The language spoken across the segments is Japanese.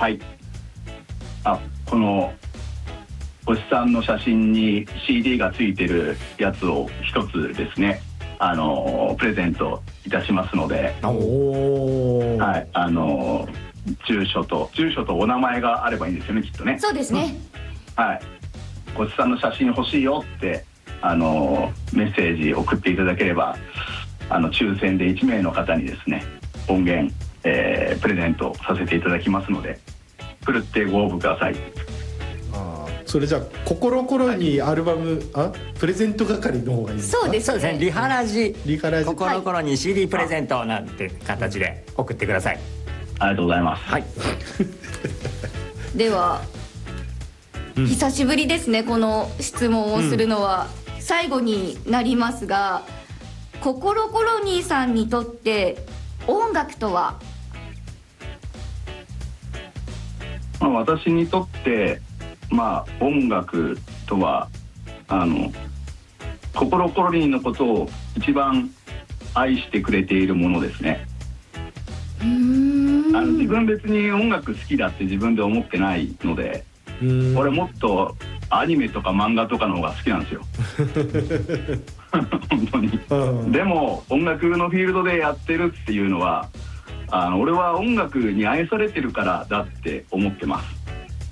はい。この星さんの写真に CD がついてるやつを一つですね、プレゼントいたしますので、はい、住所とお名前があればいいんですよね、きっとね。 そうですね。 はい。星さんの写真欲しいよってメッセージ送っていただければ、抽選で1名の方にですね、音源、プレゼントさせていただきますので、ふるってご応募ください。 それじゃあ心にアルバム、プレゼント係の方がいいですか？ そうですね。 リハラジ心に CD プレゼントなんて形で送ってください。 ありがとうございます。 はい。 では、久しぶりですね、この質問をするのは。最後になりますが、ココロコロニーさんにとって音楽とは？ 私にとって音楽とはココロコロニーのことを一番愛してくれているものですね。自分別に音楽好きだって自分で思ってないので、俺もっとアニメとか漫画とかの方が好きなんですよ。本当に。でも音楽のフィールドでやってるっていうのは、俺は音楽に愛されてるからだって思ってます。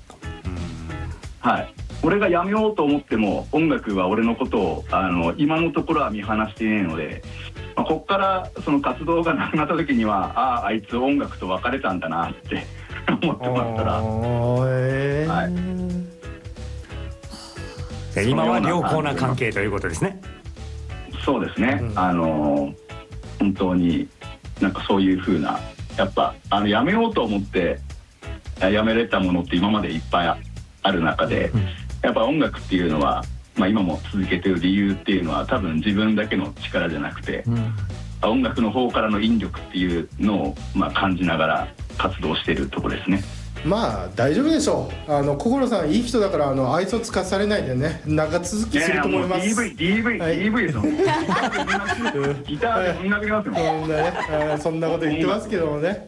はい。俺がやめようと思っても音楽は俺のことを今のところは見放していないので、こっからその活動がなくなった時にはあいつ音楽と別れたんだなって思ってますから、はい、 今は良好な関係ということですね。 そうですね、本当になんかそういう風な、やっぱやめようと思ってやめれたものって今までいっぱいある中で、やっぱ音楽っていうのは、今も続けてる理由っていうのは多分自分だけの力じゃなくて、音楽の方からの引力っていうのを感じながら活動しているところですね。 大丈夫でしょう。心さんいい人だから愛想つかされないでね、長続きすると思います。 DV ですよ。ギターでぶん殴りますよ。 そんなこと言ってますけどもね。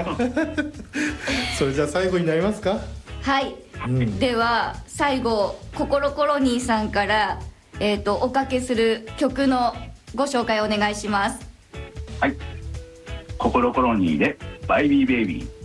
それじゃあ最後になりますか？ はい、では最後ココロコロニーさんから、おかけする曲のご紹介お願いします。 はい、ココロコロニーでバイビーベイビー。